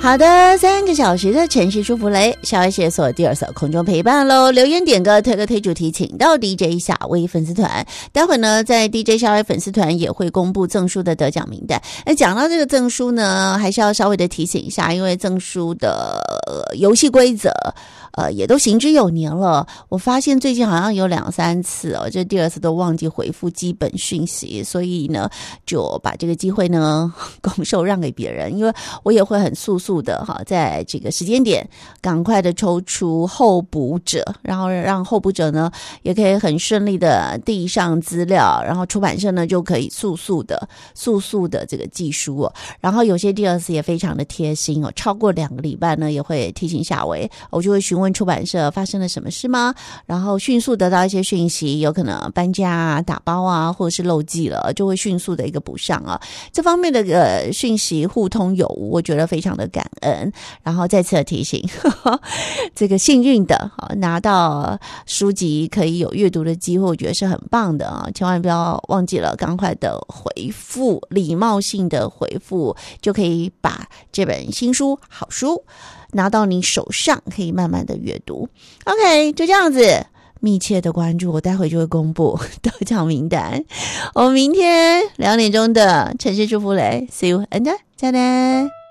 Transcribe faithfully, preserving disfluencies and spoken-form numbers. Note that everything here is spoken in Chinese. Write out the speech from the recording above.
好的，三个小时的城市舒服雷，小爱写所第二首空中陪伴喽。留言点歌推歌推主题，请到 D J 夏威粉丝团。待会呢，在 D J 夏威粉丝团也会公布赠书的得奖名单。哎，讲到这个赠书呢，还是要稍微的提醒一下，因为赠书的、呃、游戏规则。呃，也都行之有年了。我发现最近好像有两三次哦，这第二次都忘记回复基本讯息，所以呢，就把这个机会呢拱手让给别人，因为我也会很速速的哈，在这个时间点赶快的抽出候补者，然后让候补者呢也可以很顺利的递上资料，然后出版社呢就可以速速的速速的这个寄书哦。然后有些第二次也非常的贴心哦，超过两个礼拜呢也会提醒夏薇，我就会询问出版社发生了什么事吗？然后迅速得到一些讯息，有可能搬家啊、打包啊，或者是漏寄了，就会迅速的一个补上啊。这方面的呃讯息互通有无，我觉得非常的感恩。然后再次的提醒，呵呵这个幸运的拿到书籍可以有阅读的机会，我觉得是很棒的啊！千万不要忘记了，赶快的回复，礼貌性的回复，就可以把这本新书好书拿到你手上，可以慢慢的阅读。 OK， 就这样子密切的关注，我待会就会公布得奖名单。我们明天两点钟的城市祝福雷 See you and 再见。